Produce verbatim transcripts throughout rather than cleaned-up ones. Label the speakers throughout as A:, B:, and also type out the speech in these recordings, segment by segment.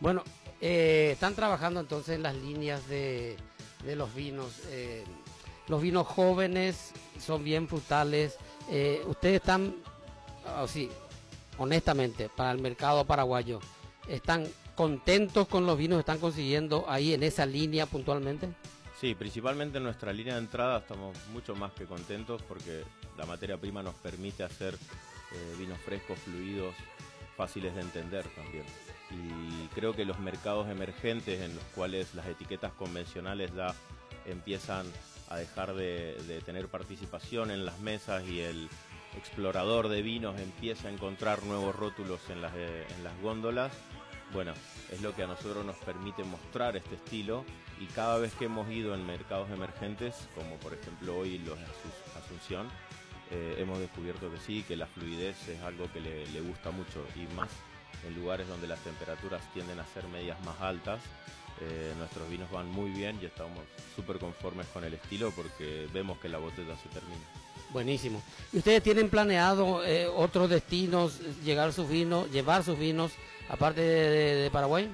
A: Bueno, eh, están trabajando entonces en las líneas de, de los vinos. Eh, los vinos jóvenes son bien frutales. Eh, ustedes están, oh, sí, honestamente, para el mercado paraguayo, ¿están contentos con los vinos que están consiguiendo ahí en esa línea puntualmente?
B: Sí, principalmente en nuestra línea de entrada estamos mucho más que contentos porque la materia prima nos permite hacer eh, vinos frescos, fluidos, fáciles de entender también. Y creo que los mercados emergentes en los cuales las etiquetas convencionales ya empiezan a dejar de, de tener participación en las mesas y el explorador de vinos empieza a encontrar nuevos rótulos en las, eh, en las góndolas, bueno, es lo que a nosotros nos permite mostrar este estilo, y cada vez que hemos ido en mercados emergentes, como por ejemplo hoy los Asunción, eh, hemos descubierto que sí, que la fluidez es algo que le, le gusta mucho, y más en lugares donde las temperaturas tienden a ser medias más altas. Eh, nuestros vinos van muy bien y estamos súper conformes con el estilo porque vemos que la botella se termina.
A: Buenísimo. ¿Y ustedes tienen planeado eh, otros destinos, llegar sus vinos, llevar sus vinos, aparte de, de, de Paraguay?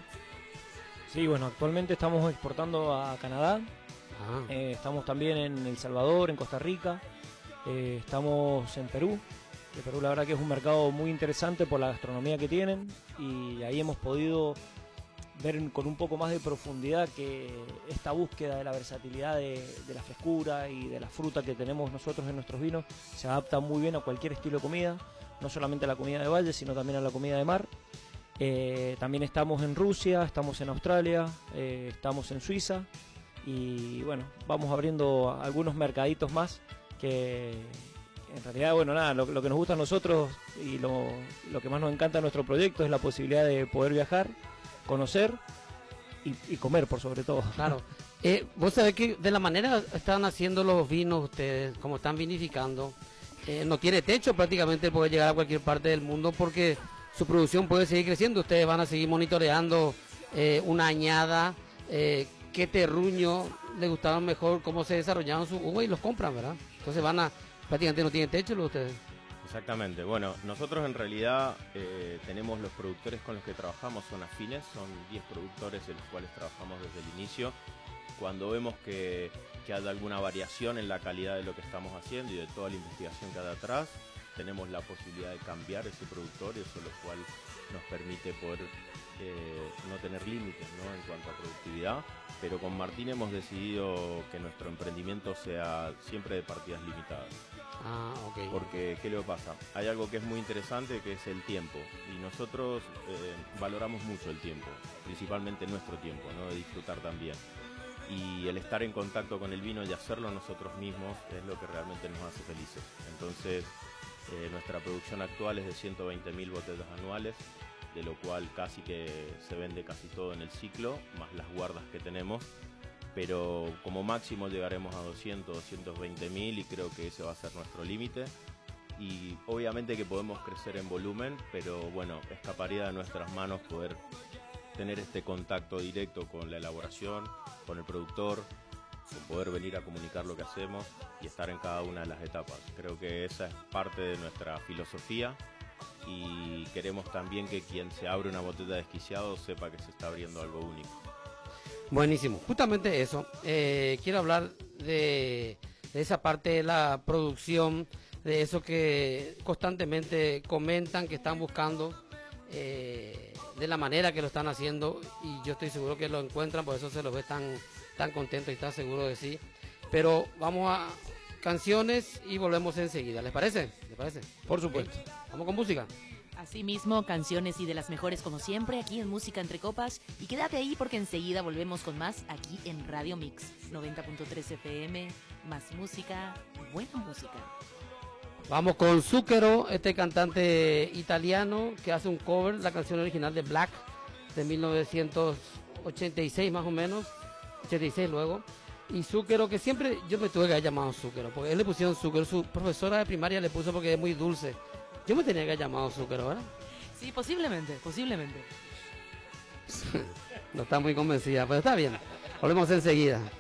C: Sí, bueno, actualmente estamos exportando a Canadá,
A: Ah.
C: eh, estamos también en El Salvador, en Costa Rica, eh, estamos en Perú. Que Perú la verdad que es un mercado muy interesante por la gastronomía que tienen, y ahí hemos podido ver con un poco más de profundidad que esta búsqueda de la versatilidad de, de la frescura y de la fruta que tenemos nosotros en nuestros vinos se adapta muy bien a cualquier estilo de comida, no solamente a la comida de valle, sino también a la comida de mar. Eh, también estamos en Rusia, estamos en Australia, eh, estamos en Suiza, y bueno, vamos abriendo algunos mercaditos más que, que en realidad, bueno, nada, lo, lo que nos gusta a nosotros y lo, lo que más nos encanta de nuestro proyecto es la posibilidad de poder viajar, conocer y, y comer por sobre todo.
A: Claro. Eh, vos sabés que de la manera que están haciendo los vinos ustedes, como están vinificando, eh, no tiene techo prácticamente, puede llegar a cualquier parte del mundo porque su producción puede seguir creciendo. Ustedes van a seguir monitoreando eh, una añada, eh, qué terruño les gustaron mejor, cómo se desarrollaron sus uvas, y los compran, ¿verdad? Entonces van a, prácticamente no tienen techo los ustedes.
B: Exactamente, bueno, nosotros en realidad eh, tenemos los productores con los que trabajamos, son afines, son diez productores de los cuales trabajamos desde el inicio. Cuando vemos que, que hay alguna variación en la calidad de lo que estamos haciendo y de toda la investigación que hay atrás, tenemos la posibilidad de cambiar ese productor, y eso lo cual nos permite poder eh, no tener límites, ¿no?, en cuanto a productividad. Pero con Martín hemos decidido que nuestro emprendimiento sea siempre de partidas limitadas.
A: Ah, ok.
B: Porque, ¿qué le pasa? Hay algo que es muy interesante, que es el tiempo. Y nosotros eh, valoramos mucho el tiempo, principalmente nuestro tiempo, ¿no?, de disfrutar también. Y el estar en contacto con el vino y hacerlo nosotros mismos es lo que realmente nos hace felices. Entonces, eh, nuestra producción actual es de ciento veinte mil botellas anuales, de lo cual casi que se vende casi todo en el ciclo, más las guardas que tenemos. Pero como máximo llegaremos a doscientos, doscientos veinte mil, y creo que ese va a ser nuestro límite. Y obviamente que podemos crecer en volumen, pero bueno, escaparía de nuestras manos poder tener este contacto directo con la elaboración, con el productor, con poder venir a comunicar lo que hacemos y estar en cada una de las etapas. Creo que esa es parte de nuestra filosofía, y queremos también que quien se abre una botella de Desquiciado sepa que se está abriendo algo único.
A: Buenísimo, justamente eso. Eh, quiero hablar de, de esa parte de la producción, de eso que constantemente comentan que están buscando, eh, de la manera que lo están haciendo, y yo estoy seguro que lo encuentran, por eso se los ve tan, tan contentos y tan seguro de sí. Pero vamos a canciones y volvemos enseguida, ¿les parece? ¿Les parece?
C: Por supuesto.
A: Okay. Vamos con música.
D: Asimismo, canciones y de las mejores como siempre aquí en Música Entre Copas, y quédate ahí porque enseguida volvemos con más aquí en Radio Mix noventa punto tres F M, más música, buena música.
A: Vamos con Zucchero, este cantante italiano que hace un cover, la canción original de Black de mil novecientos ochenta y seis más o menos, ochenta y seis luego. Y Zucchero, que siempre yo me tuve que haber llamado Zucchero, porque él le pusieron Zucchero, su profesora de primaria le puso porque es muy dulce. Yo me tenía que haber llamado Zucchero, ¿verdad?
D: Sí, posiblemente, posiblemente.
A: No está muy convencida, pero está bien. Volvemos enseguida.